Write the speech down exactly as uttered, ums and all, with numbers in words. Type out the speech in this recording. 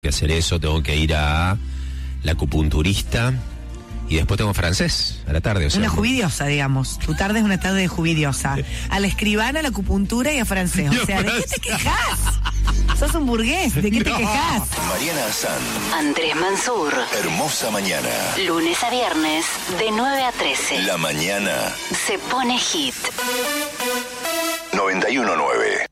que hacer eso, tengo que ir a la acupunturista y después tengo francés a la tarde. O sea, una juvidiosa, digamos. Tu tarde es una tarde de juvidiosa. A la escribana, a la acupuntura y a francés. O sea, ¿de qué te quejas? Sos un burgués, ¿de qué no. te quejas? Mariana Azán, Andrés Mansur. Hermosa Mañana. Lunes a viernes, de nueve a trece. La mañana se pone hit. noventa y uno nueve.